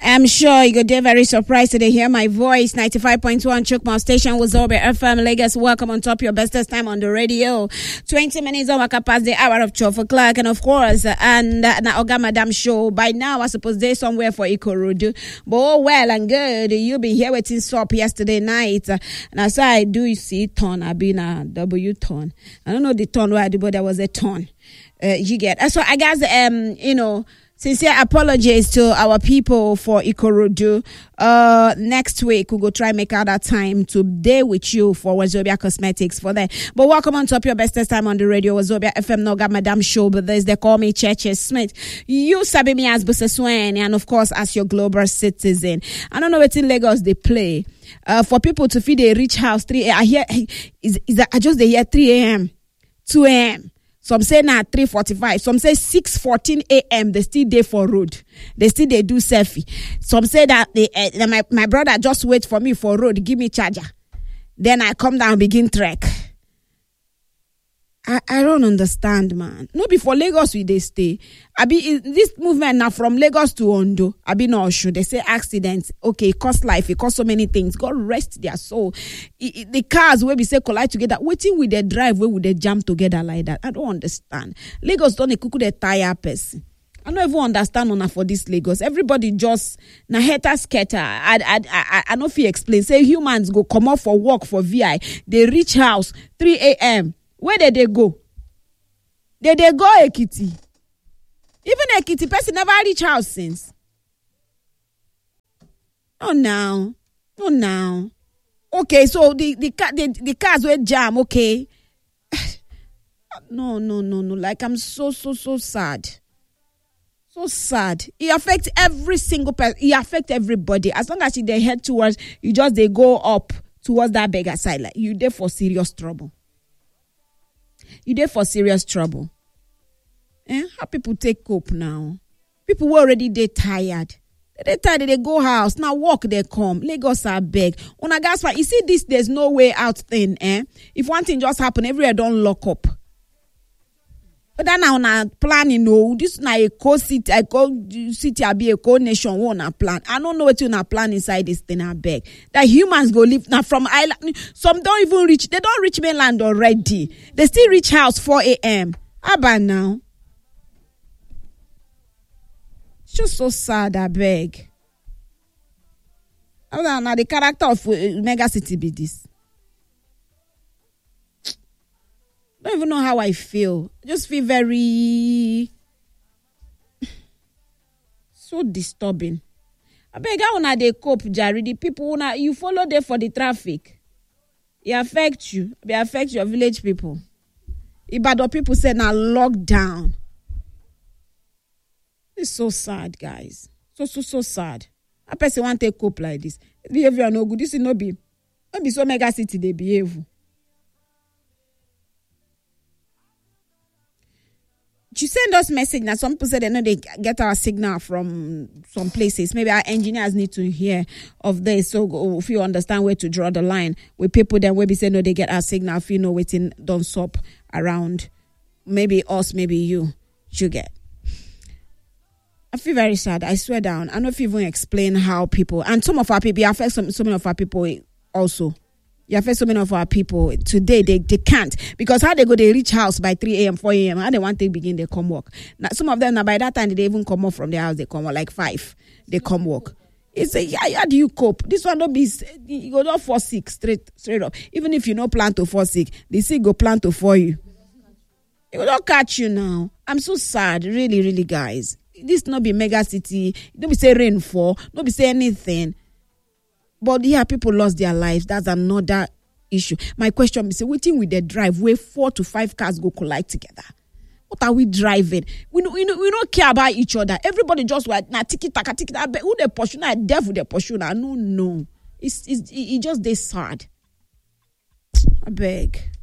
I'm sure you're very surprised to hear my voice. 95.1 Chukma Station was over FM Lagos. Welcome on top your bestest time on the radio. 20 minutes over past the hour of 12 o'clock. And of course, and Oga Madam show. By now, I suppose there's somewhere for Ikorodu. But oh, well and good. You've been here waiting stop yesterday night. And as I do, you see ton. I've been a W ton. I don't know the ton where I do, but there was a ton. You get. So I guess, sincere apologies to our people for Ikorodu. Next week, we'll go try and make out that time to day with you for Wazobia Cosmetics for that. But welcome on top your bestest time on the radio. Wazobia FM Noga Madam Show. But there's they call me Cheche Smith. You sabi me as Buseswen and of course as your global citizen. I don't know what in Lagos they play. For people to feed a rich house 3 a.m. I hear I just they hear 3 a.m. 2 a.m. Some say now 3:45. Some say 6:14 a.m. They still there for road. They do selfie. Some say that my brother just wait for me for road. Give me charger. Then I come down begin trek. I don't understand, man. No, before Lagos we they stay. This movement now from Lagos to Ondo. No sure. They say accidents. Okay, it costs life. It costs so many things. God rest their soul. The cars where we say collide together. Waiting with the drive where would they jam together like that? I don't understand. Lagos don't cuckoo the tire person. I don't even understand on for this Lagos. Everybody just na hater scatter. I know if you explain. Say humans go come up for work for VI. They reach house 3 a.m. Where did they go? Did they go Ekiti? Even Ekiti person never reach house since. Oh now. Okay, so the cars were jam. Okay. No. Like I'm so sad. So sad. It affects every single person. It affects everybody. As long as they head towards, they go up towards that beggar side. Like you there for serious trouble. How people take cope now? People were already tired. They go house. Now walk they come. Lagos are big. On a gas you see this, there's no way out thing, If one thing just happen, everywhere don't lock up. But then now on planning, this na a co-city, I be a co-nation, one plan. I don't know what you plan inside this thing, I beg. That humans go live now from island. Some don't even reach, they don't reach mainland already. They still reach house 4 a.m. How about now? It's just so sad, I beg. Now the character of mega city be this. I don't even know how I feel. I just feel very so disturbing. I beg how una dey cope, Jerry. The people you follow there for the traffic. It affects you. It affects your village people. Ibadan people say now lockdown. It's so sad, guys. So sad. A person want to cope like this. Behavior no good. This is not be so mega city they behave. You send us message now. Some people say they know they get our signal from some places. Maybe our engineers need to hear of this. So if you understand where to draw the line with people, then we say no, they get our signal. If you know waiting, don't stop around. Maybe us, maybe you get. I feel very sad. I swear down. I don't know if you even explain how people and some of our people affect so many of our people also. You affect so many of our people today, they can't. Because how they go, they reach house by 3 a.m., 4 a.m., how they want to begin, they come work. Now, some of them, now by that time, they even come up from their house, they come work, like 5, they come work. It's how do you cope? This one don't be, you go not fall sick straight up. Even if you don't plan to fall sick, the sick go plan to fall you. It will not catch you now. I'm so sad, really, really, guys. This not be mega city. Don't be say rain fall. Don't be say anything. But yeah, people lost their lives. That's another issue. My question is, waiting with the drive where 4 to 5 cars go collide together. What are we driving? We don't care about each other. Everybody just like na tiki taka. Who they pursue? Na devil they pursue? No. It just they sad. I beg.